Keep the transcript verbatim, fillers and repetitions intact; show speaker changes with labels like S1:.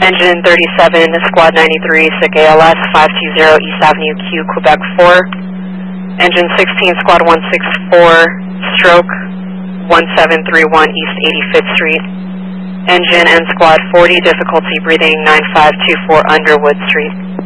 S1: Engine thirty-seven, Squad ninety-three, S I C A L S, five two zero East Avenue Q, Quebec four. Engine sixteen, Squad one sixty-four, stroke one seven three one East eighty-fifth Street. Engine and Squad forty, difficulty breathing nine five two four Underwood Street.